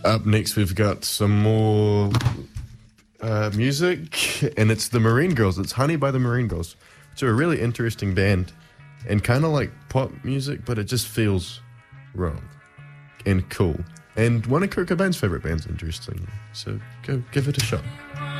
Up next, we've got some more music, and it's the Marine Girls. It's Honey by the Marine Girls. It's a really interesting band, and kind of like pop music, but it just feels wrong and cool. And one of Kurt Cobain's favorite bands, interestingly. So go give it a shot.